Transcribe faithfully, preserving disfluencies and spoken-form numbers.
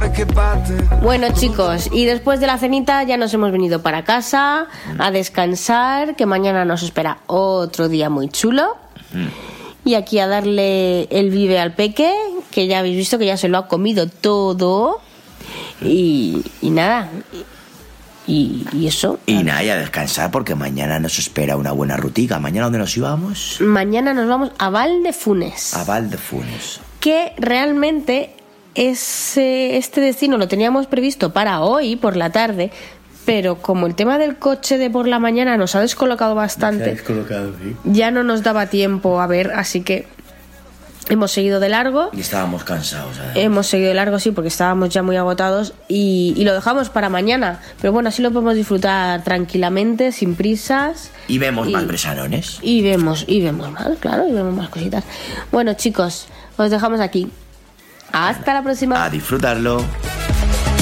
Bueno, chicos, y después de la cenita ya nos hemos venido para casa a descansar, que mañana nos espera otro día muy chulo. Y aquí a darle el vive al peque, que ya habéis visto que ya se lo ha comido todo. Y, y nada, y, y eso. Y nada, y a descansar porque mañana nos espera una buena rutica. ¿Mañana dónde nos íbamos? Mañana nos vamos a Valdefunes. A Valdefunes. Que realmente ese, este destino lo teníamos previsto para hoy por la tarde, pero como el tema del coche de por la mañana nos ha descolocado bastante, Se ha descolocado, sí. Ya no nos daba tiempo a ver, así que hemos seguido de largo. Y estábamos cansados, ¿sabes? Hemos seguido de largo, sí, porque estábamos ya muy agotados y, y lo dejamos para mañana. Pero bueno, así lo podemos disfrutar tranquilamente, sin prisas. Y vemos y, más bresanones. Y vemos, y vemos más, claro, y vemos más cositas. Bueno, chicos, os dejamos aquí. Hasta la próxima. A disfrutarlo.